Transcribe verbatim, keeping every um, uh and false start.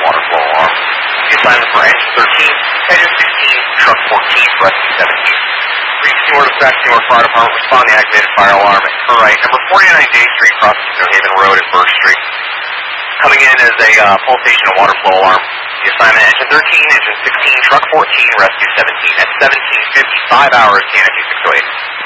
water flow alarm. The assignment for engine thirteen, engine sixteen, truck fourteen, rescue seventeen. Reach Newark Dispatch, Newark Fire Department, respond to the activated fire alarm at her right, number forty-nine J Street, crossing New Haven Road and First Street. Coming in as a uh, full station and water flow alarm. The assignment engine thirteen, engine sixteen, truck fourteen, rescue seventeen at seventeen fifty-five hours, T N F U six oh eight.